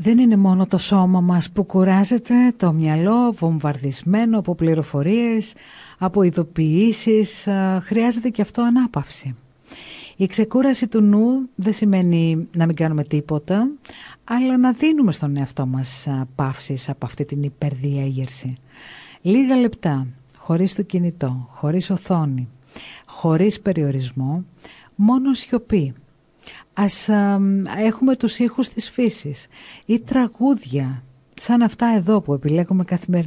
Δεν είναι μόνο το σώμα μας που κουράζεται, το μυαλό βομβαρδισμένο από πληροφορίες, από ειδοποιήσεις, χρειάζεται και αυτό ανάπαυση. Η ξεκούραση του νου δεν σημαίνει να μην κάνουμε τίποτα, αλλά να δίνουμε στον εαυτό μας παύσεις από αυτή την υπερδιέγερση. Λίγα λεπτά, χωρίς το κινητό, χωρίς οθόνη, χωρίς περιορισμό, μόνο σιωπή. Ας έχουμε τους ήχους της φύσης ή τραγούδια σαν αυτά εδώ που επιλέγουμε καθημερινά.